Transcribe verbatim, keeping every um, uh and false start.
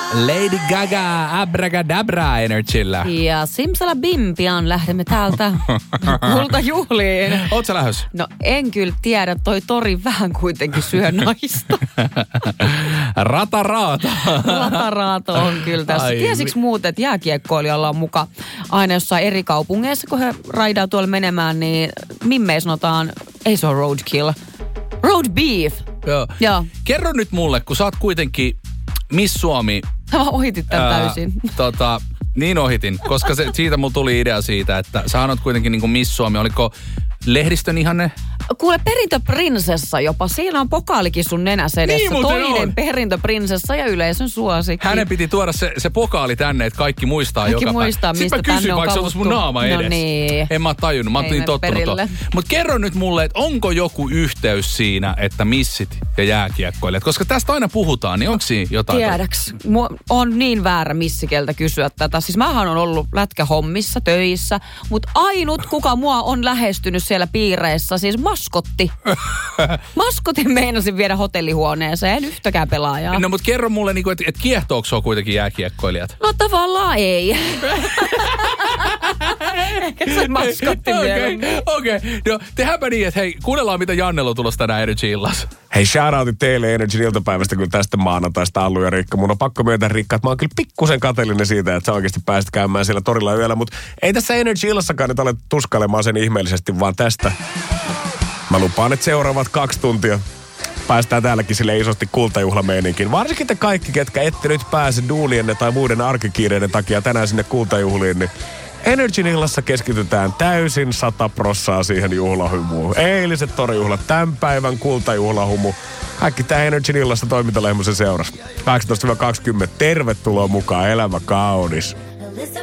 Lady Gaga, Abracadabra Energyllä. Ja simsalabim, pian lähdemme täältä kultajuhliin. Oot sä lähdössä? No en kyllä tiedä, toi tori vähän kuitenkin syö naista. Rataraato. Rataraato on kyllä tässä. Ai, Tiesiks mi- muuten, että jääkiekkoilijalla on muka aina jossain eri kaupungeissa, kun he raidaa tuolla menemään, niin mimmei sanotaan, ei se ole roadkill, road beef. Joo. Joo. Kerro nyt mulle, kun sä oot kuitenkin Miss Suomi. Sä vaan ohitit tämän ää, täysin. Tota, niin ohitin, koska se, siitä mulla tuli idea siitä, että sä oot kuitenkin niin kuin Miss Suomi. Oliko lehdistön ihanne? Kuule, perintöprinsessa jopa. Siinä on pokaalikin sun nenässä edessä. Niin muuten Toinen on. perintöprinsessa ja yleisön suosikki. Hänen piti tuoda se, se pokaali tänne, että kaikki muistaa Kaikki joka muistaa, päivä. mistä Sitten mä kysyin, tänne on vaikka se olisi mun kavuttu. naama No edes. niin. En mä tottunut, mä oon Ei niin mene tottunut. perille. Mutta kerro nyt mulle, että onko joku yhteys siinä, että missit ja jääkiekkoilijat? Koska tästä aina puhutaan, niin onko siinä jotain? Tiedäks, mua on niin väärä missikeltä kysyä tätä. Siis mähän on ollut lätkähommissa, töissä, mutta ainut, kuka mua on lähestynyt siellä piireissä, siis maskotti. Maskotin meinasin viedä hotellihuoneeseen, yhtäkään pelaajaa. No mutta kerro mulle, niin että et kiehtooko se on kuitenkin jääkiekkoilijat? No tavallaan ei. Ehkä se maskotti mieluummin. Okei, okay. No tehdäänpä niin, että hei, kuunnellaan mitä Jannella on tulossa tänään Energy-illassa. Hei, shoutoutit teille Energyn iltapäivästä kyllä tästä maanantaista, Allu ja Riikka. Mun on pakko myöntää, Riikka, että mä oon kyllä pikkusen kateellinen siitä, että sä oikeasti pääsit käymään siellä torilla yöllä. Mutta ei tässä Energy-illassakaan nyt ole tuskailemaan sen ihmeellisesti, vaan tästä. Mä lupaan, että seuraavat kaksi tuntia päästään täälläkin sille isosti kultajuhlameininkin. Varsinkin te kaikki, ketkä ette nyt pääse duunienne tai muiden arkikiireiden takia tänään sinne kultajuhliin, niin Energyn illassa keskitytään täysin sata prossaa siihen juhlahumuun. Eiliset torijuhlat, tämän päivän kultajuhlahumu. Kaikki tää Energyn illassa toimintalehmoisen seurassa. kahdeksantoista kaksikymmentä. Tervetuloa mukaan, elämä kaunis.